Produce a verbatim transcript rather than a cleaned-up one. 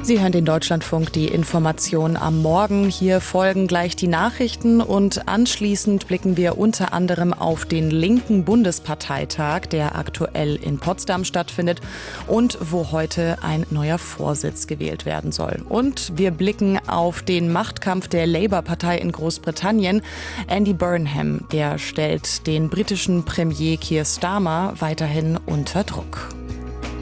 Sie hören den Deutschlandfunk, die Information am Morgen. Hier folgen gleich die Nachrichten und anschließend blicken wir unter anderem auf den linken Bundesparteitag, der aktuell in Potsdam stattfindet und wo heute ein neuer Vorsitz gewählt werden soll. Und wir blicken auf den Machtkampf der Labour-Partei in Großbritannien. Andy Burnham, der stellt den britischen Premier Keir Starmer weiterhin unter Druck.